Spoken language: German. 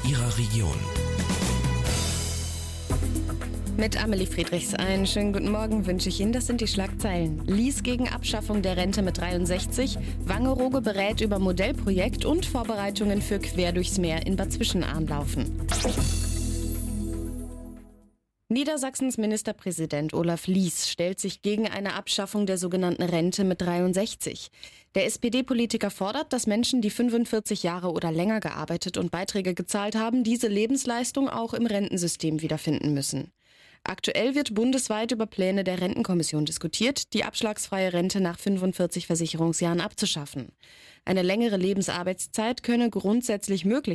Ihrer Region. Mit Amelie Friedrichs einen schönen guten Morgen wünsche ich Ihnen. Das sind die Schlagzeilen. Lies gegen Abschaffung der Rente mit 63, Wangerooge berät über Modellprojekt und Vorbereitungen für Quer durchs Meer in Bad Zwischenahn laufen. Niedersachsens Ministerpräsident Olaf Lies stellt sich gegen eine Abschaffung der sogenannten Rente mit 63. Der SPD-Politiker fordert, dass Menschen, die 45 Jahre oder länger gearbeitet und Beiträge gezahlt haben, diese Lebensleistung auch im Rentensystem wiederfinden müssen. Aktuell wird bundesweit über Pläne der Rentenkommission diskutiert, die abschlagsfreie Rente nach 45 Versicherungsjahren abzuschaffen. Eine längere Lebensarbeitszeit könne grundsätzlich möglich